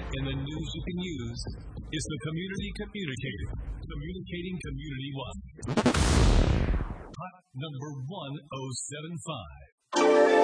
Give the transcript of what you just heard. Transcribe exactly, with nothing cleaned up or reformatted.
in the news you can use is the Community Communicator, communicating community-wide. Hot number one oh seven five.